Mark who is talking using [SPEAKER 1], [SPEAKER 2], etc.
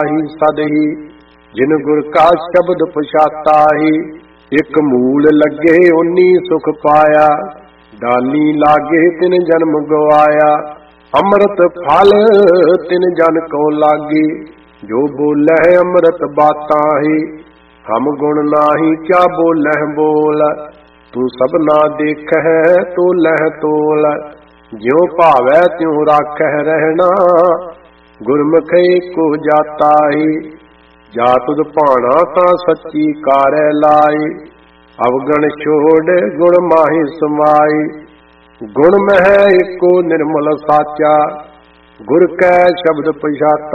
[SPEAKER 1] ही सदही जिन गुर का शब्द पछाता ही। एक मूल लगे उन्नी सुख पाया डाली लागे तिन जन्म गवाया। अमृत फल तिन जन को लागी जो बोले अमृत बाता ही। हम गुण नाही क्या बोले बोल तू सब ना देख है तो लह तोल। ज्यों भावै त्यों राखह रहना गुरमुख को जाता ही। जा तुद भाना ता सच्ची कारै लाई अवगण छोड़ गुण माहि समाई। गुण मह एको निर्मल साचा गुर कै शब्द पछाता।